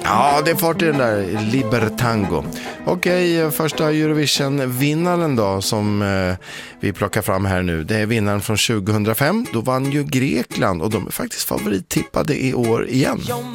Ja, det är fart i den där Libertango. Okej, första Eurovision-vinnaren då som vi plockar fram här nu. Det är vinnaren från 2005. Då vann ju Grekland och de är faktiskt favorittippade i år igen.